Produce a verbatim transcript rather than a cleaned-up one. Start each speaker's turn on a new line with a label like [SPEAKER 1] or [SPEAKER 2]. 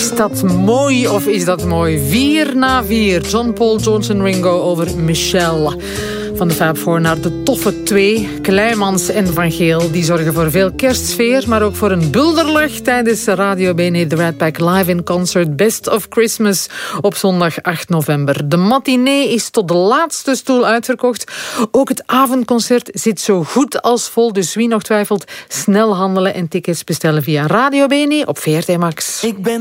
[SPEAKER 1] Is dat mooi of is dat mooi? Vier na vier. John Paul, Jones en Ringo over Michelle. Van de Fab Four naar de toffe twee. Kleimans en Van Geel. Die zorgen voor veel kerstsfeer, maar ook voor een bulderlach tijdens Radio B N E The Rat Pack Live in Concert Best of Christmas op zondag acht november. De matinee is tot de laatste stoel uitverkocht. Ook het avondconcert zit zo goed als vol, dus wie nog twijfelt, snel handelen en tickets bestellen via Radio B N E op V R T Max. Ik ben